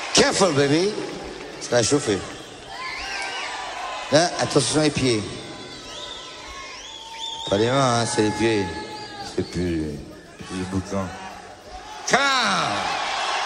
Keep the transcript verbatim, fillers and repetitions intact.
Careful, baby. Ça va chauffer. Hein, attention les pieds. Pas les mains, hein, c'est les pieds. C'est plus, plus le boucan. Come on!